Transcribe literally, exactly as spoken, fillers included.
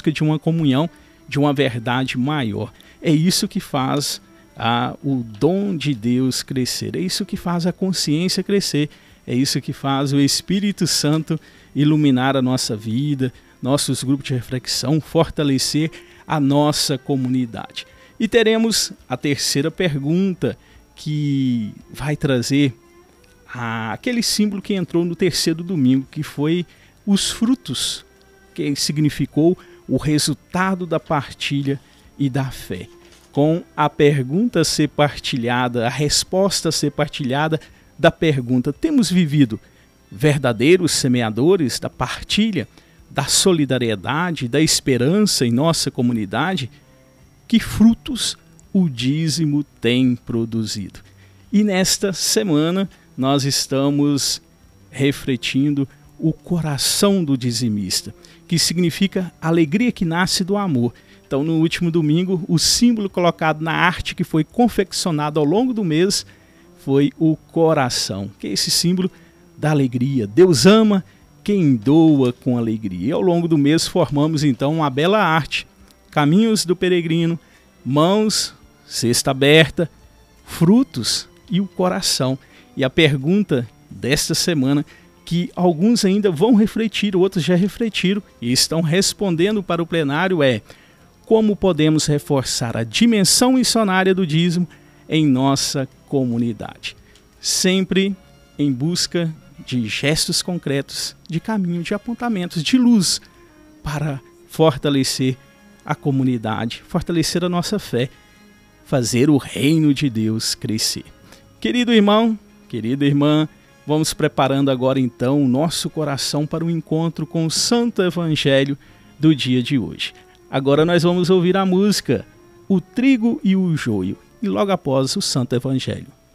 busca de uma comunhão, de uma verdade maior. É isso que faz a, o dom de Deus crescer, é isso que faz a consciência crescer, é isso que faz o Espírito Santo iluminar a nossa vida, nossos grupos de reflexão, fortalecer a nossa comunidade. E teremos a terceira pergunta, que vai trazer a, aquele símbolo que entrou no terceiro domingo, que foi os frutos, que significou o resultado da partilha e da fé. Com a pergunta ser partilhada, a resposta ser partilhada da pergunta: temos vivido verdadeiros semeadores da partilha, da solidariedade, da esperança em nossa comunidade? Que frutos o dízimo tem produzido? E nesta semana nós estamos refletindo o coração do dizimista, que significa alegria que nasce do amor. Então, no último domingo, o símbolo colocado na arte que foi confeccionado ao longo do mês foi o coração, que é esse símbolo da alegria. Deus ama quem doa com alegria. E ao longo do mês formamos então uma bela arte: caminhos do peregrino, mãos, cesta aberta, frutos e o coração. E a pergunta desta semana, que alguns ainda vão refletir, outros já refletiram e estão respondendo para o plenário, é: como podemos reforçar a dimensão missionária do dízimo em nossa comunidade? Sempre em busca de gestos concretos, de caminho, de apontamentos, de luz, para fortalecer a comunidade, fortalecer a nossa fé, fazer o reino de Deus crescer. Querido irmão, querida irmã, vamos preparando agora então o nosso coração para o encontro com o Santo Evangelho do dia de hoje. Agora nós vamos ouvir a música O Trigo e o Joio, e logo após o Santo Evangelho.